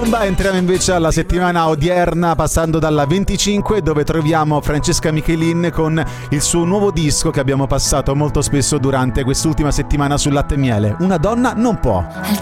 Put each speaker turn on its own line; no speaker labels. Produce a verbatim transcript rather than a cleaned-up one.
bomba. Entriamo invece alla settimana odierna, passando dalla venticinque, dove troviamo Francesca Michelin con il suo nuovo disco che abbiamo passato molto spesso durante quest'ultima settimana sul Latte e Miele. Una donna non può.
Al